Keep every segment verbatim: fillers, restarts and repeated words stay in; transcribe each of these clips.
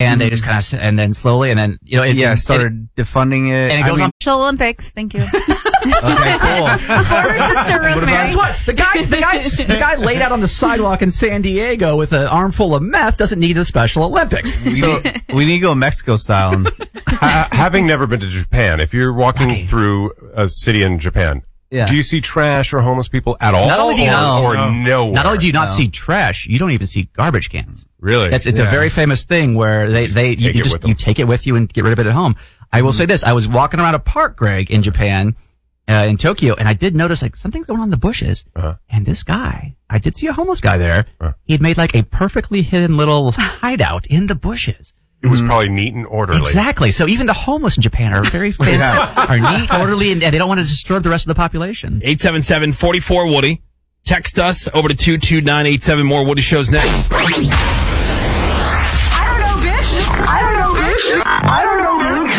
and they just kind of, and then slowly, and then, you know, it, yeah, it, started it, defunding it. And it I goes mean, on. Special Olympics. Thank you. Okay, cool. Guess what? The guy, the guy, the guy laid out on the sidewalk in San Diego with an armful of meth doesn't need the Special Olympics. So we need to go Mexico style. And ha- having never been to Japan, if you're walking Right. through a city in Japan, Yeah. do you see trash or homeless people at all? Not only do you or, not- or no. nowhere? Not only do you not No. see trash, you don't even see garbage cans. Really? It's it's Yeah. a very famous thing where they they you, Take you it just with them. you take it with you and get rid of it at home. I will say this: I was walking around a park, Greg, in Japan, uh, in Tokyo, and I did notice like something's going on in the bushes. Uh-huh. And this guy, I did see a homeless guy there. Uh. He had made like a perfectly hidden little hideout in the bushes. It was probably neat and orderly. Exactly. So even the homeless in Japan are very are neat, orderly, and, and they don't want to disturb the rest of the population. eight seven seven, four four, Woody. Text us over to two two nine eight seven. More Woody Shows next. I don't know, bitch. I don't know, bitch. I don't know,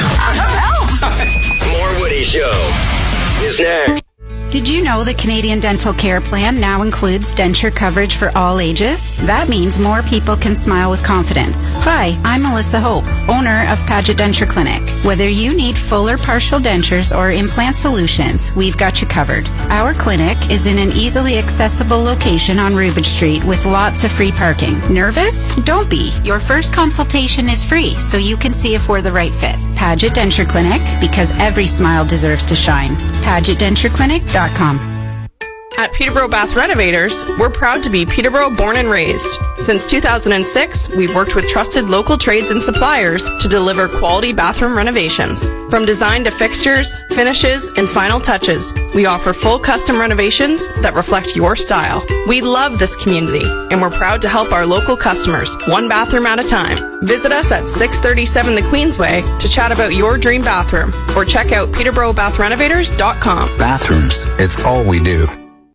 bitch. More Woody Show is next. Did you know the Canadian Dental Care Plan now includes denture coverage for all ages? That means more people can smile with confidence. Hi, I'm Melissa Hope, owner of Paget Denture Clinic. Whether you need full or partial dentures or implant solutions, we've got you covered. Our clinic is in an easily accessible location on Rubridge Street with lots of free parking. Nervous? Don't be. Your first consultation is free, so you can see if we're the right fit. Paget Denture Clinic, because every smile deserves to shine. Paget Denture Clinic dot com. At Peterborough Bath Renovators, we're proud to be Peterborough born and raised. Since two thousand six, we've worked with trusted local trades and suppliers to deliver quality bathroom renovations. From design to fixtures, finishes, and final touches, we offer full custom renovations that reflect your style. We love this community, and we're proud to help our local customers, one bathroom at a time. Visit us at six thirty-seven the Queensway to chat about your dream bathroom, or check out peterborough bath renovators dot com. Bathrooms, it's all we do.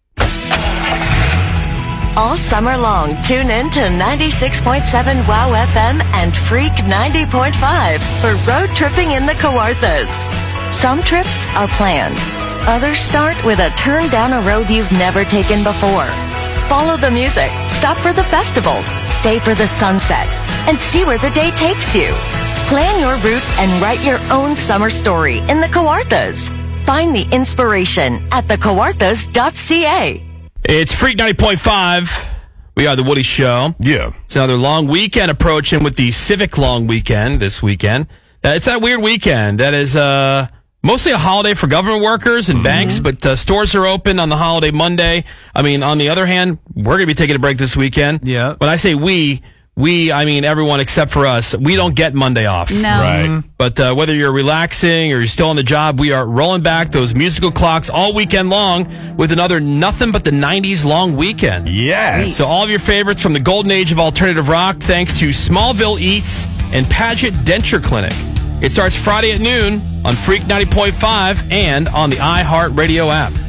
All summer long, tune in to ninety-six point seven WOW F M and Freak ninety point five for road tripping in the Kawarthas. Some trips are planned. Others start with a turn down a road you've never taken before. Follow the music, stop for the festival, stay for the sunset, and see where the day takes you. Plan your route and write your own summer story in the Kawarthas. Find the inspiration at the kawarthas dot c a. It's Freak ninety point five. We are the Woody Show. Yeah. It's another long weekend approaching with the Civic Long Weekend this weekend. Uh, it's that weird weekend that is uh, mostly a holiday for government workers and mm-hmm. banks, but uh, stores are open on the holiday Monday. I mean, on the other hand, we're going to be taking a break this weekend. Yeah. When I say we, we, I mean everyone except for us. We don't get Monday off. No. Right. Mm-hmm. But uh, whether you're relaxing or you're still on the job, we are rolling back those musical clocks all weekend long with another nothing but the nineties long weekend. Yes. So all of your favorites from the golden age of alternative rock, thanks to Smallville Eats and Paget Denture Clinic. It starts Friday at noon on Freak ninety point five and on the iHeartRadio app.